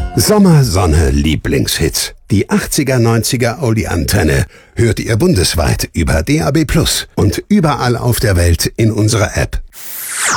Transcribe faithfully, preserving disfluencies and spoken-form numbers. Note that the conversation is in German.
Sommer, Sonne, Lieblingshits. Die achtziger, neunziger Oldie-Antenne hört ihr bundesweit über D A B plus und überall auf der Welt in unserer App.